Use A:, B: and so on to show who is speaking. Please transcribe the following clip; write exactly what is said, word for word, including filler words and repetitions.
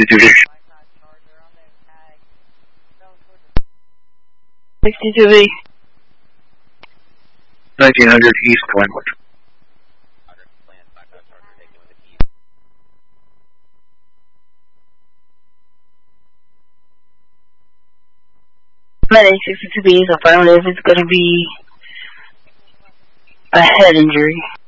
A: sixty-two B.
B: sixty-two B.
A: nineteen hundred East Glenwood.
B: Medic sixty-two B is affirmative. It's going to be a head injury.